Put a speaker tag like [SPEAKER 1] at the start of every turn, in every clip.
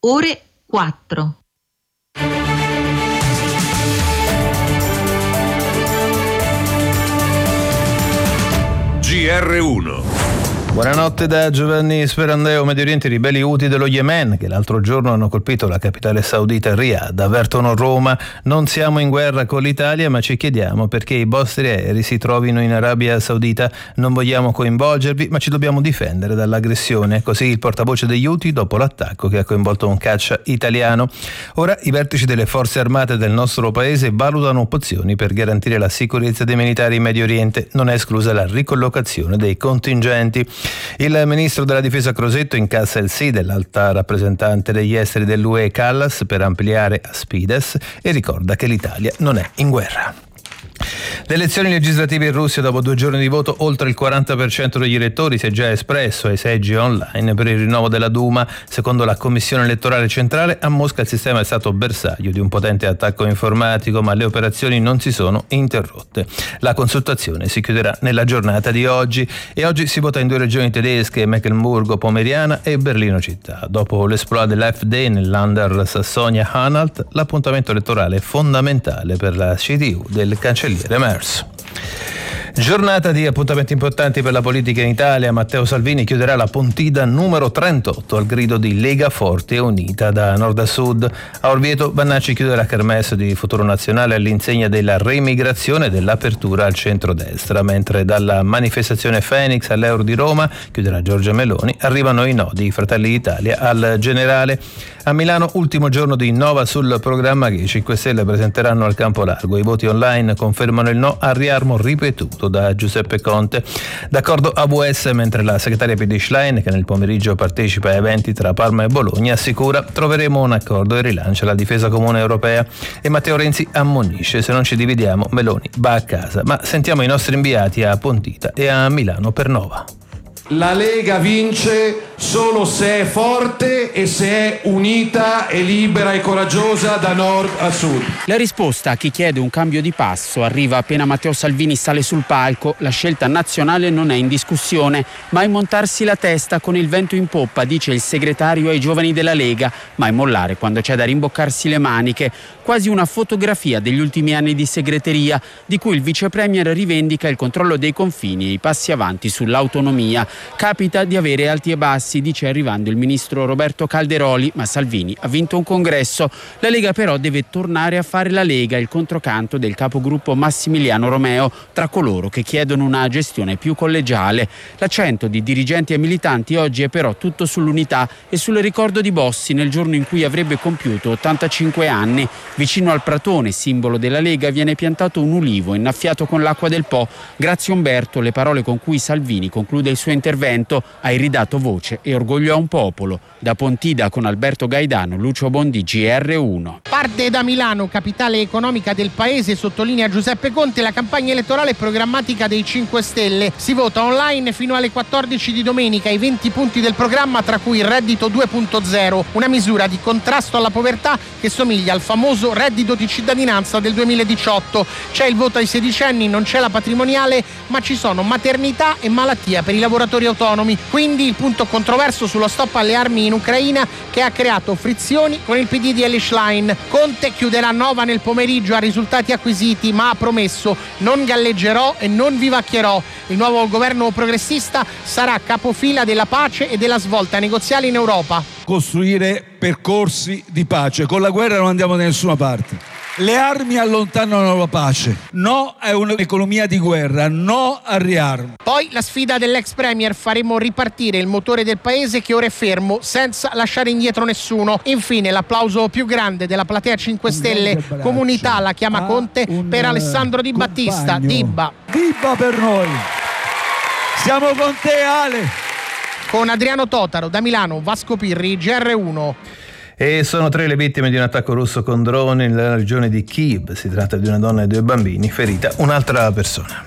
[SPEAKER 1] ore 4.
[SPEAKER 2] GR1.
[SPEAKER 3] Buonanotte da Giovanni Sperandeo. Medio Oriente, ribelli Houthi dello Yemen che l'altro giorno hanno colpito la capitale saudita Riyadh, avvertono Roma: non siamo in guerra con l'Italia, ma ci chiediamo perché i vostri aerei si trovino in Arabia Saudita. Non vogliamo coinvolgervi, ma ci dobbiamo difendere dall'aggressione. Così il portavoce degli Houthi dopo l'attacco che ha coinvolto un caccia italiano. Ora i vertici delle forze armate del nostro paese valutano opzioni per garantire la sicurezza dei militari in Medio Oriente. Non è esclusa la ricollocazione dei contingenti. Il ministro della difesa Crosetto incassa il sì dell'alta rappresentante degli esteri dell'UE Callas per ampliare Aspides e ricorda che l'Italia non è in guerra. Le elezioni legislative in Russia, dopo 2 giorni di voto, oltre il 40% degli elettori si è già espresso ai seggi online per il rinnovo della Duma. Secondo la Commissione elettorale centrale, a Mosca il sistema è stato bersaglio di un potente attacco informatico, ma le operazioni non si sono interrotte. La consultazione si chiuderà nella giornata di oggi e oggi si vota in 2 regioni tedesche, Mecklenburgo-Pomeriana e Berlino città. Dopo l'esploit dell'AfD nell'Under Sassonia-Anhalt, l'appuntamento elettorale è fondamentale per la CDU del cancelliere Merz. Giornata di appuntamenti importanti per la politica in Italia. Matteo Salvini chiuderà la Pontida numero 38 al grido di Lega Forte e Unita da nord a sud. A Orvieto Bannacci chiude la kermesse di Futuro Nazionale all'insegna della reimigrazione e dell'apertura al centrodestra, mentre dalla manifestazione Phoenix all'Euro di Roma, chiuderà Giorgia Meloni, arrivano i no di Fratelli d'Italia al Generale. A Milano, ultimo giorno di Nova sul programma che i 5 Stelle presenteranno al campo largo. I voti online confermano il no al riarmo ripetuto da Giuseppe Conte. D'accordo AWS, mentre la segretaria PD Schlein, che nel pomeriggio partecipa a eventi tra Parma e Bologna, assicura: troveremo un accordo e rilancia la difesa comune europea. E Matteo Renzi ammonisce: se non ci dividiamo Meloni va a casa. Ma sentiamo i nostri inviati a Pontida e a Milano per Nova.
[SPEAKER 4] La Lega vince solo se è forte e se è unita e libera e coraggiosa da nord a sud.
[SPEAKER 5] La risposta a chi chiede un cambio di passo arriva appena Matteo Salvini sale sul palco. La scelta nazionale non è in discussione, mai montarsi la testa con il vento in poppa, dice il segretario ai giovani della Lega, mai mollare quando c'è da rimboccarsi le maniche. Quasi una fotografia degli ultimi anni di segreteria, di cui il vice premier rivendica il controllo dei confini e i passi avanti sull'autonomia. Capita di avere alti e bassi, dice arrivando il ministro Roberto Calderoli, ma Salvini ha vinto un congresso. La Lega però deve tornare a fare la Lega, il controcanto del capogruppo Massimiliano Romeo, tra coloro che chiedono una gestione più collegiale. L'accento di dirigenti e militanti oggi è però tutto sull'unità e sul ricordo di Bossi nel giorno in cui avrebbe compiuto 85 anni. Vicino al pratone, simbolo della Lega, viene piantato un ulivo innaffiato con l'acqua del Po. Grazie Umberto, le parole con cui Salvini conclude il suo intervento: hai ridato voce e orgoglio a un popolo. Da Pontida con Alberto Gaidano, Lucio Bondi, GR1.
[SPEAKER 6] Parte da Milano, capitale economica del paese, sottolinea Giuseppe Conte, la campagna elettorale programmatica dei 5 Stelle. Si vota online fino alle 14 di domenica, i 20 punti del programma, tra cui il reddito 2.0, una misura di contrasto alla povertà che somiglia al famoso reddito di cittadinanza del 2018. C'è il voto ai sedicenni, non c'è la patrimoniale, ma ci sono maternità e malattia per i lavoratori autonomi. Quindi il punto controverso sullo stop alle armi in Ucraina, che ha creato frizioni con il PD di Elly Schlein. Conte chiuderà Nova nel pomeriggio a risultati acquisiti, ma ha promesso: non galleggerò e non vivacchierò. Il nuovo governo progressista sarà capofila della pace e della svolta negoziale in Europa.
[SPEAKER 7] Costruire percorsi di pace. Con la guerra non andiamo da nessuna parte. Le armi allontanano la pace. No a un'economia di guerra, no al riarmo.
[SPEAKER 6] Poi la sfida dell'ex premier: faremo ripartire il motore del paese che ora è fermo, senza lasciare indietro nessuno. Infine l'applauso più grande della platea 5 Stelle, comunità la chiama Conte, per Alessandro Di Battista. Dibba
[SPEAKER 7] per noi. Siamo con te, Ale.
[SPEAKER 6] Con Adriano Totaro da Milano, Vasco Pirri, GR1.
[SPEAKER 3] E sono 3 le vittime di un attacco russo con droni nella regione di Kiev. Si tratta di una donna e 2 bambini, ferita un'altra persona.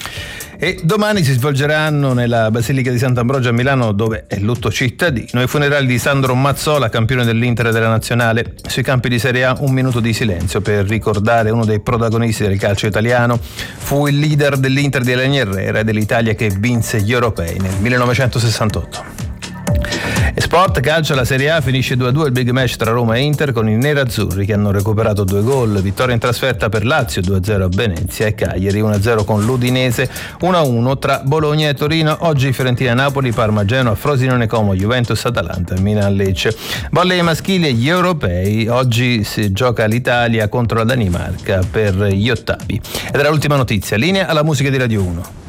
[SPEAKER 3] E domani si svolgeranno nella Basilica di Sant'Ambrogio a Milano, dove è lutto cittadino, i funerali di Sandro Mazzola, campione dell'Inter e della Nazionale. Sui campi di Serie A un minuto di silenzio per ricordare uno dei protagonisti del calcio italiano. Fu il leader dell'Inter di Eleni Herrera e dell'Italia che vinse gli europei nel 1968. E sport, calcio, la Serie A finisce 2-2 il big match tra Roma e Inter con i nerazzurri che hanno recuperato 2 gol. Vittoria in trasferta per Lazio 2-0 a Venezia e Cagliari 1-0 con l'Udinese, 1-1 tra Bologna e Torino. Oggi Fiorentina, Napoli, Parma, Genoa, Frosinone, Como, Juventus, Atalanta, Milan, Lecce. Volley maschili e gli europei. Oggi si gioca l'Italia contro la Danimarca per gli ottavi. Ed era l'ultima notizia. Linea alla musica di Radio 1.